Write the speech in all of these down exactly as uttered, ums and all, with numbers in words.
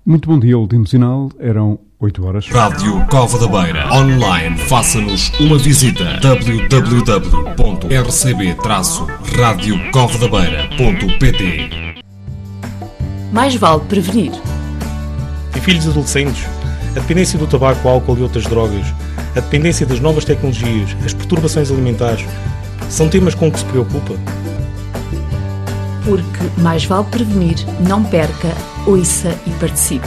Muito bom dia, último sinal, eram oito horas. Rádio Cova da Beira, online, faça-nos uma visita, w w w ponto r c b traço rádio cova da beira ponto p t. Mais vale prevenir. Em filhos adolescentes, a dependência do tabaco, álcool e outras drogas, a dependência das novas tecnologias, as perturbações alimentares, são temas com que se preocupa? Porque mais vale prevenir, não perca, ouça e participe.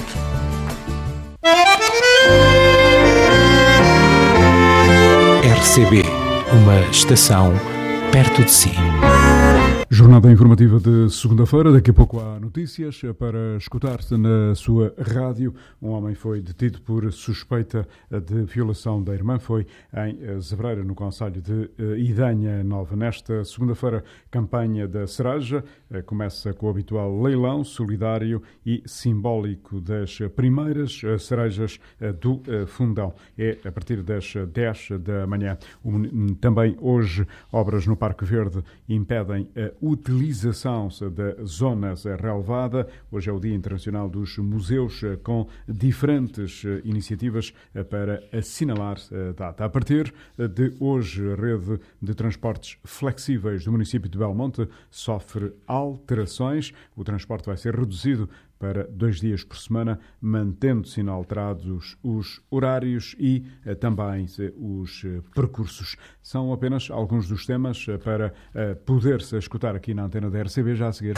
R C B, uma estação perto de si. Jornada informativa de segunda-feira, daqui a pouco há notícias para escutar-se na sua rádio. Um homem foi detido por suspeita de violação da irmã, foi em Zebreira, no concelho de Idanha Nova. Nesta segunda-feira, campanha da Cereja, começa com o habitual leilão solidário e simbólico das primeiras cerejas do Fundão. É a partir das dez da manhã. Também hoje, obras no Parque Verde impedem a utilização da zona relevada. Hoje é o Dia Internacional dos Museus, com diferentes iniciativas para assinalar a data. A partir de hoje, a rede de transportes flexíveis do município de Belmonte sofre alterações. O transporte vai ser reduzido para dois dias por semana, mantendo-se inalterados os horários e eh, também eh, os eh, percursos. São apenas alguns dos temas eh, para eh, poder-se escutar aqui na antena da R C B já a seguir.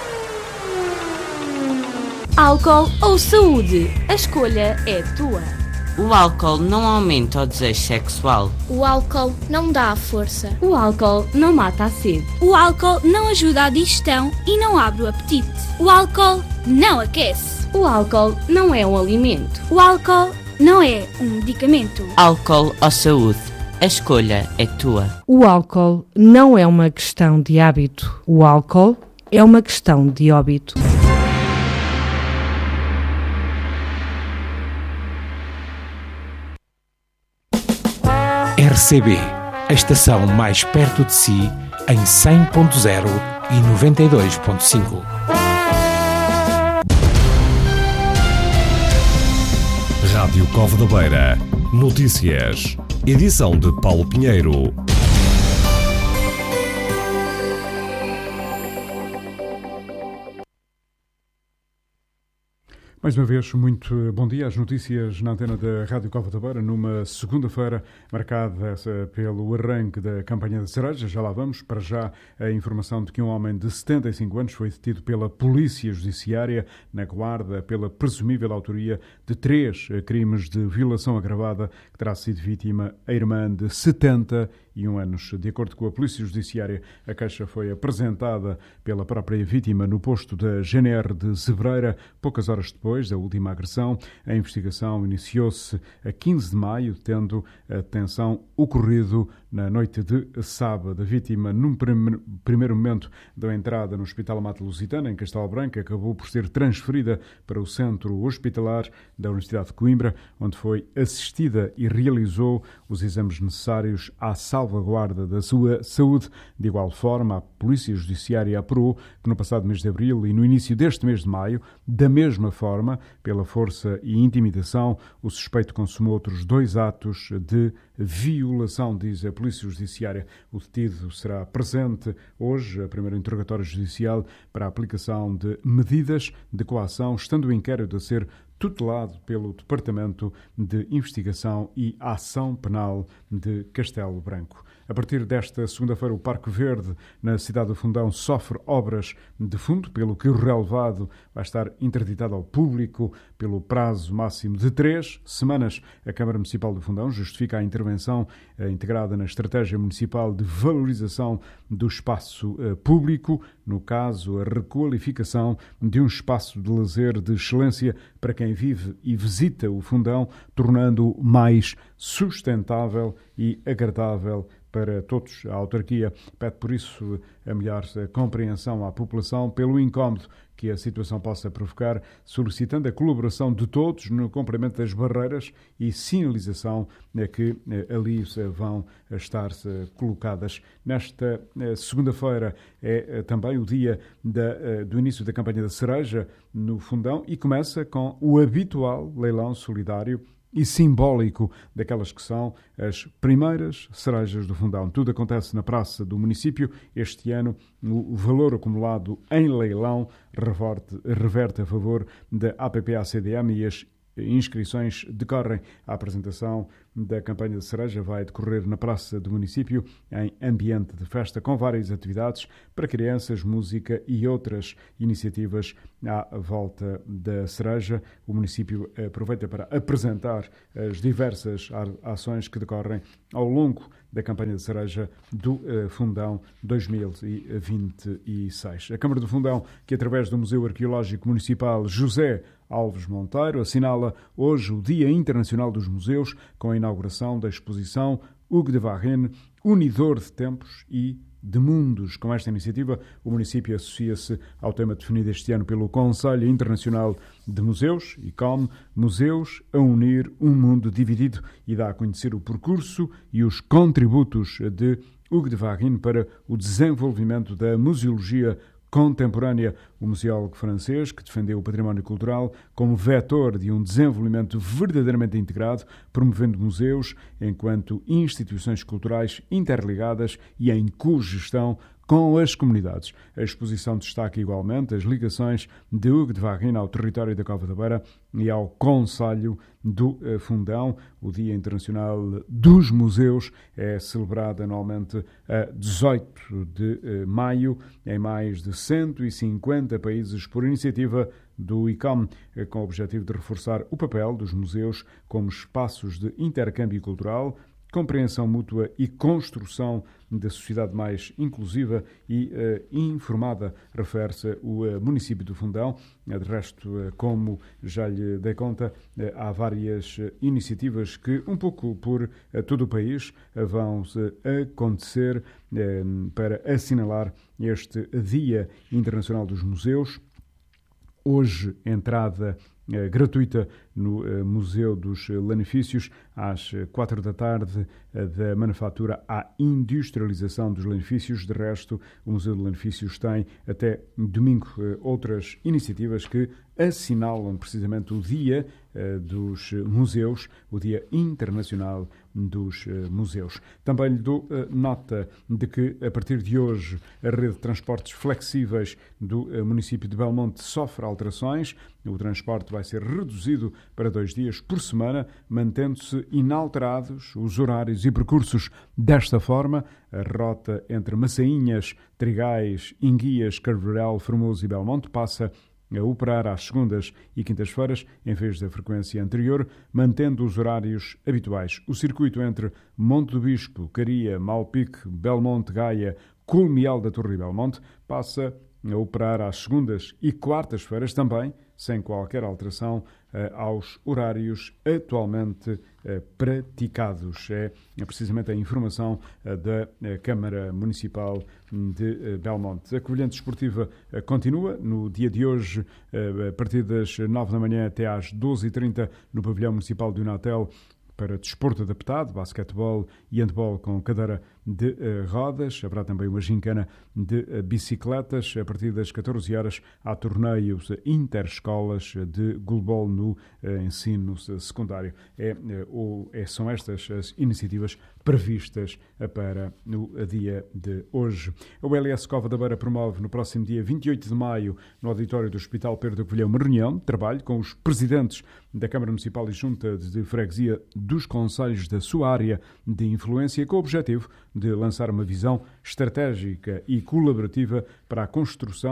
Álcool ou saúde? A escolha é tua. O álcool não aumenta o desejo sexual. O álcool não dá a força. O álcool não mata a sede. O álcool não ajuda à digestão e não abre o apetite. O álcool não aquece. O álcool não é um alimento. O álcool não é um medicamento. Álcool ou saúde? A escolha é tua. O álcool não é uma questão de hábito. O álcool é uma questão de óbito. R C B, a estação mais perto de si, em cem ponto zero e noventa e dois ponto cinco. Rádio Cova da Beira. Notícias. Edição de Paulo Pinheiro. Mais uma vez, muito bom dia. As notícias na antena da Rádio Cova da Beira, numa segunda-feira marcada pelo arranque da campanha da Cereja. Já lá vamos. Para já, a informação de que um homem de setenta e cinco anos foi detido pela Polícia Judiciária na Guarda pela presumível autoria de três crimes de violação agravada, que terá sido vítima a irmã de setenta e um anos. De acordo com a Polícia Judiciária, a queixa foi apresentada pela própria vítima no posto da G N R de Zebreira, poucas horas depois da última agressão. A investigação iniciou-se a quinze de maio, tendo a detenção ocorrido na noite de sábado. A vítima, num prim- primeiro momento, deu entrada no Hospital Mata Lusitana, em Castelo Branco, acabou por ser transferida para o Centro Hospitalar da Universidade de Coimbra, onde foi assistida e realizou os exames necessários à salvaguarda da sua saúde. De igual forma, a Polícia Judiciária apurou que no passado mês de abril e no início deste mês de maio, da mesma forma, pela força e intimidação, o suspeito consumou outros dois atos de violação, diz a Polícia Judiciária. O detido será presente hoje, a primeiro interrogatório judicial, para a aplicação de medidas de coação, estando o inquérito a ser tutelado pelo Departamento de Investigação e Ação Penal de Castelo Branco. A partir desta segunda-feira, o Parque Verde, na cidade do Fundão, sofre obras de fundo, pelo que o relevado vai estar interditado ao público pelo prazo máximo de três semanas. A Câmara Municipal do Fundão justifica a intervenção eh, integrada na Estratégia Municipal de Valorização do Espaço eh, Público, no caso, a requalificação de um espaço de lazer de excelência para quem vive e visita o Fundão, tornando-o mais sustentável e agradável para todos. A autarquia pede, por isso, a melhor compreensão à população pelo incómodo que a situação possa provocar, solicitando a colaboração de todos no cumprimento das barreiras e sinalização que ali vão estar colocadas. Nesta segunda-feira é também o dia da, do início da campanha da cereja no Fundão e começa com o habitual leilão solidário e simbólico daquelas que são as primeiras cerejas do Fundão. Tudo acontece na praça do município. Este ano, o valor acumulado em leilão reverte, reverte a favor da A P P A C D M e as inscrições decorrem. A apresentação da campanha de cereja vai decorrer na praça do município em ambiente de festa com várias atividades para crianças, música e outras iniciativas à volta da cereja. O município aproveita para apresentar as diversas ações que decorrem ao longo da campanha de cereja do Fundão dois mil e vinte e seis. A Câmara do Fundão, que através do Museu Arqueológico Municipal José Alves Monteiro assinala hoje o Dia Internacional dos Museus com a inauguração da exposição Hugues de Varenne, Unidor de Tempos e de Mundos. Com esta iniciativa, o município associa-se ao tema definido este ano pelo Conselho Internacional de Museus, I C O M, Museus a unir um mundo dividido, e dá a conhecer o percurso e os contributos de Hugues de Varenne para o desenvolvimento da museologia contemporânea. O museólogo francês, que defendeu o património cultural como vetor de um desenvolvimento verdadeiramente integrado, promovendo museus enquanto instituições culturais interligadas e em cogestão com as comunidades. A exposição destaca igualmente as ligações de Hugues de Varenne ao território da Cova da Beira e ao Conselho do Fundão. O Dia Internacional dos Museus é celebrado anualmente a dezoito de maio em mais de cento e cinquenta países por iniciativa do I C O M, com o objetivo de reforçar o papel dos museus como espaços de intercâmbio cultural, compreensão mútua e construção da sociedade mais inclusiva e uh, informada, refere-se o uh, município do Fundão. De resto, uh, como já lhe dei conta, uh, há várias uh, iniciativas que, um pouco por uh, todo o país, uh, vão uh, acontecer uh, para assinalar este Dia Internacional dos Museus. Hoje, entrada eh, gratuita no eh, Museu dos Lanifícios, às quatro da tarde, eh, da manufatura à industrialização dos lanifícios. De resto, o Museu de Lanifícios tem até domingo eh, outras iniciativas que assinalam precisamente o Dia eh, dos Museus, o Dia Internacional dos eh, Museus. Também lhe dou eh, nota de que, a partir de hoje, a rede de transportes flexíveis do eh, município de Belmonte sofre alterações. O transporte vai ser reduzido para dois dias por semana, mantendo-se inalterados os horários e percursos. Desta forma, a rota entre Massainhas, Trigais, Enguias, Carvorel, Formoso e Belmonte passa a operar às segundas e quintas-feiras, em vez da frequência anterior, mantendo os horários habituais. O circuito entre Monte do Bispo, Caria, Malpique, Belmonte, Gaia, Culmial da Torre e Belmonte passa a operar às segundas e quartas-feiras também, sem qualquer alteração eh, aos horários atualmente eh, praticados. É, é precisamente a informação eh, da eh, Câmara Municipal de eh, Belmonte. A Covilhã Desportiva eh, continua no dia de hoje, eh, a partir das nove da manhã até às doze e trinta, no Pavilhão Municipal de Unatel, para desporto adaptado, basquetebol e handball com cadeira de uh, rodas. Haverá também uma gincana de uh, bicicletas. A partir das catorze horas há torneios interescolas de goalball no uh, ensino secundário. É, uh, ou, é, são estas as iniciativas previstas uh, para no uh, dia de hoje. O L S Cova da Beira promove no próximo dia vinte e oito de maio, no auditório do Hospital Pedro da Covilhã, uma reunião de trabalho com os presidentes da Câmara Municipal e Junta de Freguesia dos concelhos da sua área de influência, com o objetivo de lançar uma visão estratégica e colaborativa para a construção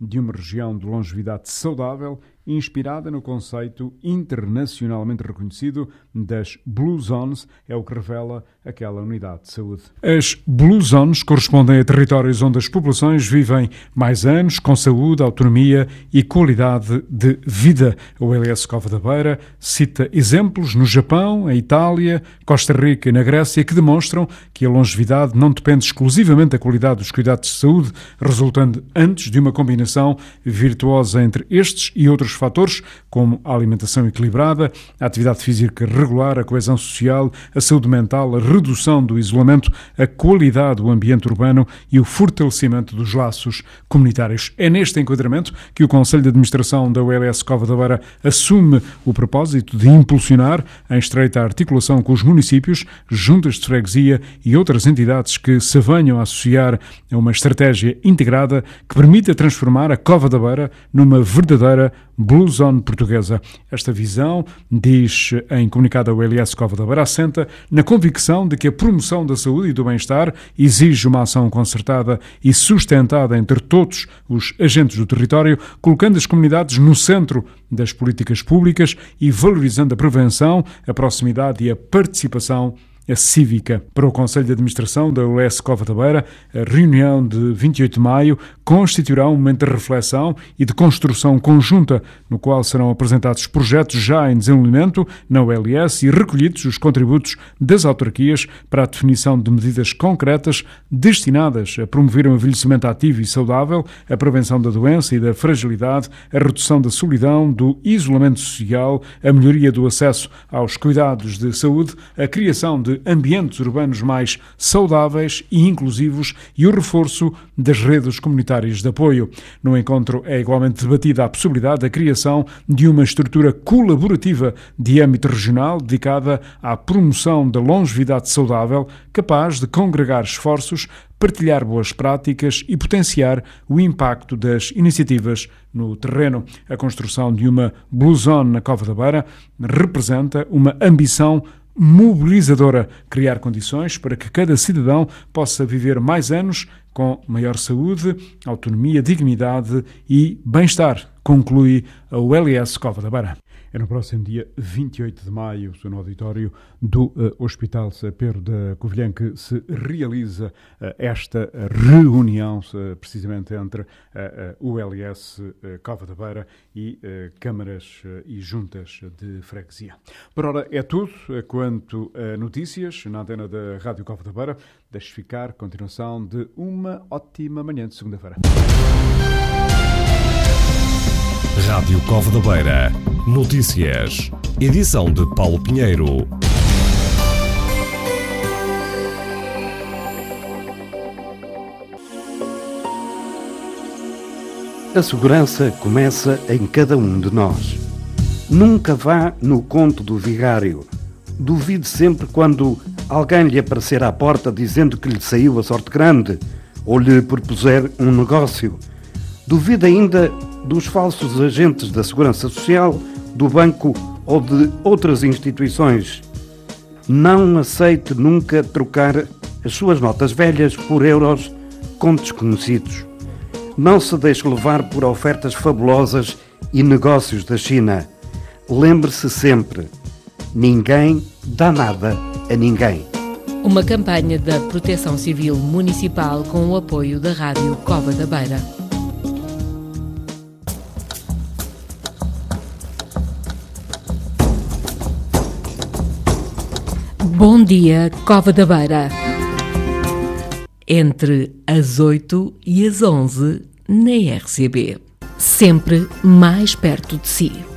de uma região de longevidade saudável, inspirada no conceito internacionalmente reconhecido das Blue Zones, é o que revela aquela unidade de saúde. As Blue Zones correspondem a territórios onde as populações vivem mais anos, com saúde, autonomia e qualidade de vida. O L S Cova da Beira cita exemplos no Japão, em Itália, Costa Rica e na Grécia que demonstram que a longevidade não depende exclusivamente da qualidade dos cuidados de saúde, resultando antes de uma combinação virtuosa entre estes e outros fatores, como a alimentação equilibrada, a atividade física regular, a coesão social, a saúde mental, a redução do isolamento, a qualidade do ambiente urbano e o fortalecimento dos laços comunitários. É neste enquadramento que o Conselho de Administração da U L S Cova da Beira assume o propósito de impulsionar, em estreita articulação com os municípios, juntas de freguesia e outras entidades que se venham a associar a uma estratégia integrada que permita transformar a Cova da Beira numa verdadeira Blue Zone portuguesa. Esta visão, diz em comunicado a U L S Cova da Beira, assenta na convicção de que a promoção da saúde e do bem-estar exige uma ação concertada e sustentada entre todos os agentes do território, colocando as comunidades no centro das políticas públicas e valorizando a prevenção, a proximidade e a participação a cívica. Para o Conselho de Administração da U L S Cova da Beira, a reunião de vinte e oito de maio constituirá um momento de reflexão e de construção conjunta, no qual serão apresentados projetos já em desenvolvimento na U L S e recolhidos os contributos das autarquias para a definição de medidas concretas destinadas a promover um envelhecimento ativo e saudável, a prevenção da doença e da fragilidade, a redução da solidão, do isolamento social, a melhoria do acesso aos cuidados de saúde, a criação de ambientes urbanos mais saudáveis e inclusivos e o reforço das redes comunitárias de apoio. No encontro é igualmente debatida a possibilidade da criação de uma estrutura colaborativa de âmbito regional dedicada à promoção da longevidade saudável, capaz de congregar esforços, partilhar boas práticas e potenciar o impacto das iniciativas no terreno. A construção de uma Blue Zone na Cova da Beira representa uma ambição mobilizadora, criar condições para que cada cidadão possa viver mais anos com maior saúde, autonomia, dignidade e bem-estar, conclui a U L S Cova da Beira. É no próximo dia vinte e oito de maio, no auditório do uh, Hospital São Pedro da Covilhã, que se realiza uh, esta reunião, uh, precisamente entre uh, uh, U L S uh, Cova da Beira e uh, câmaras uh, e juntas de freguesia. Por ora é tudo uh, quanto a notícias na antena da Rádio Cova da Beira. Deixe ficar a continuação de uma ótima manhã de segunda-feira. Rádio Cova da Beira. Notícias. Edição de Paulo Pinheiro. A segurança começa em cada um de nós. Nunca vá no conto do vigário. Duvide sempre quando alguém lhe aparecer à porta dizendo que lhe saiu a sorte grande ou lhe propuser um negócio. Duvide ainda dos falsos agentes da Segurança Social, do banco ou de outras instituições. Não aceite nunca trocar as suas notas velhas por euros com desconhecidos. Não se deixe levar por ofertas fabulosas e negócios da China. Lembre-se sempre, ninguém dá nada a ninguém. Uma campanha da Proteção Civil Municipal com o apoio da Rádio Cova da Beira. Bom dia, Cova da Beira. Entre as oito e as onze na R C B. Sempre mais perto de si.